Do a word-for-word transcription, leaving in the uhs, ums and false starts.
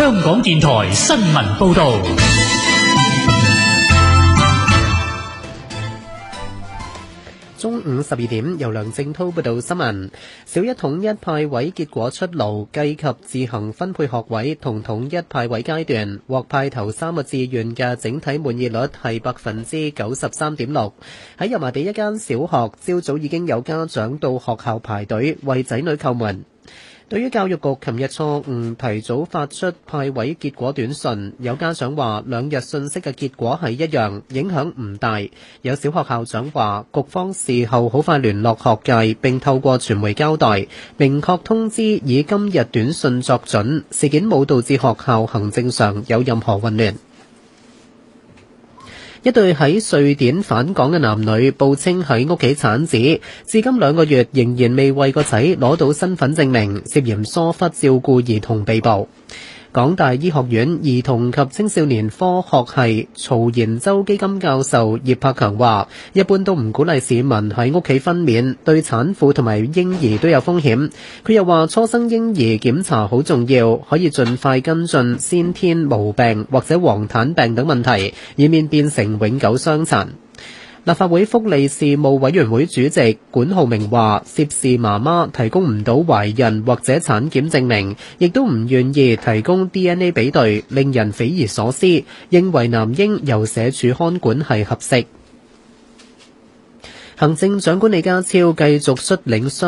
香港電台新聞報道。 中午十二點，由梁正濤報道新聞。小一統一派位結果出爐，計及自行分配學位同統一派位階段，獲派頭三個志願嘅整體滿意率係百分之九十三點六。喺油麻地一間小學，朝早已經有家長到學校排隊為仔女叩門。對於教育局琴日錯誤提早發出派位結果短訊，有家長話兩日信息嘅結果係一樣，影響唔大。有小學校長話，局方事後好快聯絡學界，並透過傳媒交代，明確通知以今日短訊作準，事件冇導致學校行政上有任何混亂。一對喺瑞典返港嘅男女報稱喺屋企產子，至今兩個月仍然未為個仔攞到身份證明，涉嫌疏忽照顧兒童被捕。港大醫學院兒童及青少年科學系曹延洲基金教授葉柏強話，一般都唔鼓勵市民喺屋企分娩，對產婦同埋嬰兒都有風險。佢又話，初生嬰兒檢查好重要，可以盡快跟進先天毛病或者黃疸病等問題，以免變成永久傷殘。立法會福利事務委員會主席管浩明話，涉事媽媽提供唔到懷孕或者產檢證明，亦都唔願意提供 D N A 比對，令人匪夷所思，認為男嬰由社署看管係合適。行政長官李家超繼續率領商